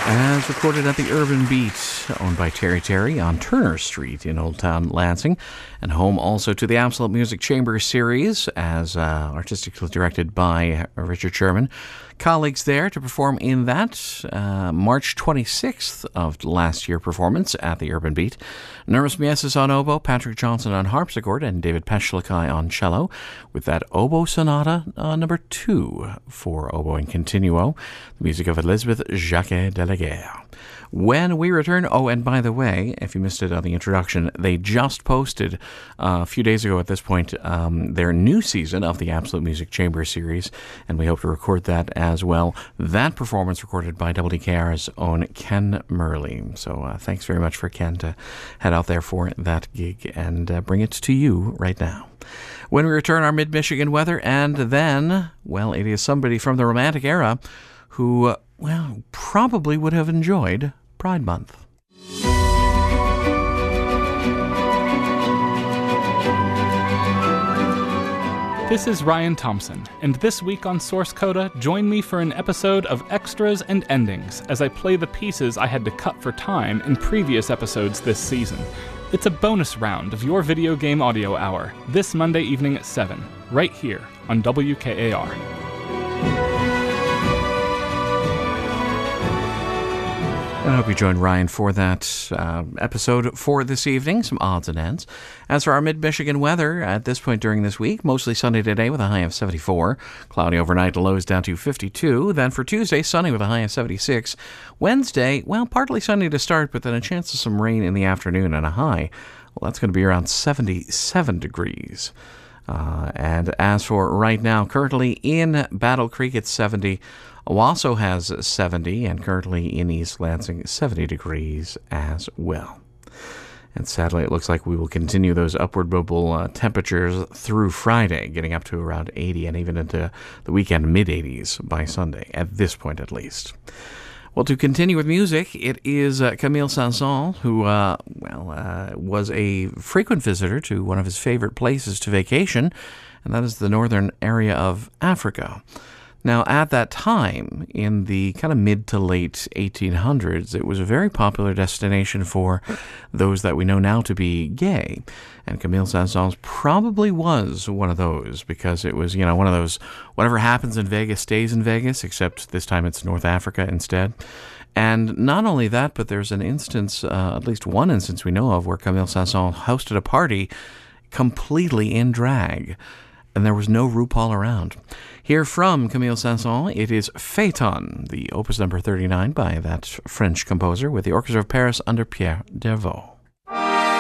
As recorded at the Urban Beat, owned by Terry Terry on Turner Street in Old Town Lansing, and home also to the Absolute Music Chamber series, as artistically directed by Richard Sherman. Colleagues there to perform in that March 26th of last year performance at the Urban Beat. Nervous Mieses on oboe, Patrick Johnson on harpsichord, and David Peschlikai on cello, with that oboe sonata number 2 for oboe and continuo, the music of Elizabeth Jacquet de la Guerre. When we return, oh, and by the way, if you missed it on the introduction, they just posted a few days ago at this point their new season of the Absolute Music Chamber series, and we hope to record that as well. That performance recorded by WDKR's own Ken Murley. So thanks very much for Ken to head out there for that gig and bring it to you right now. When we return, our mid-Michigan weather, and then, well, it is somebody from the Romantic era who, well, probably would have enjoyed Pride Month. This is Ryan Thompson, and this week on Source Coda, join me for an episode of Extras and Endings as I play the pieces I had to cut for time in previous episodes this season. It's a bonus round of your video game audio hour, this Monday evening at 7, right here on WKAR. I hope you joined Ryan for that episode for this evening, some odds and ends. As for our mid-Michigan weather, at this point during this week, mostly sunny today with a high of 74. Cloudy overnight, lows down to 52. Then for Tuesday, sunny with a high of 76. Wednesday, well, partly sunny to start, but then a chance of some rain in the afternoon and a high. Well, that's going to be around 77 degrees. And as for right now, currently in Battle Creek, it's 70. Owasso has 70, and currently in East Lansing, 70 degrees as well. And sadly, it looks like we will continue those upward mobile temperatures through Friday, getting up to around 80 and even into the weekend, mid-80s by Sunday, at this point at least. Well, to continue with music, it is Camille Saint-Saëns, who was a frequent visitor to one of his favorite places to vacation, and that is the northern area of Africa. Now, at that time, in the kind of mid to late 1800s, it was a very popular destination for those that we know now to be gay. And Camille Saint-Saëns probably was one of those, because it was, one of those, whatever happens in Vegas stays in Vegas, except this time it's North Africa instead. And not only that, but there's an instance, at least one instance we know of, where Camille Saint-Saëns hosted a party completely in drag. And there was no RuPaul around. Here from Camille Saint-Saëns, it is Phaeton, the opus number 39 by that French composer, with the Orchestra of Paris under Pierre Dervaux.